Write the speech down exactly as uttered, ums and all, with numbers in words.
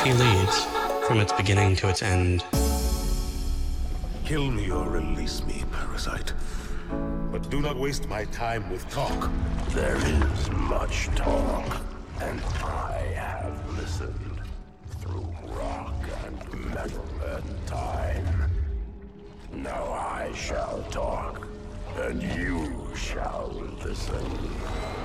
he leads, from its beginning to its end. Kill me or release me, parasite. But do not waste my time with talk. There is much talk, and I have listened through rock and metal and time. Now I shall talk, and you shall listen.